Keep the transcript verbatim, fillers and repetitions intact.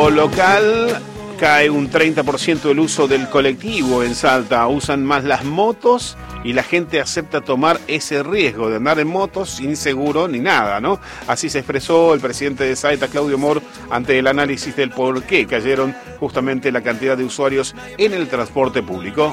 lo local, cae un treinta por ciento el uso del colectivo en Salta. Usan más las motos y la gente acepta tomar ese riesgo de andar en motos sin seguro ni nada, ¿no? Así se expresó el presidente de Salta, Claudio Mor, ante el análisis del por qué cayeron justamente la cantidad de usuarios en el transporte público.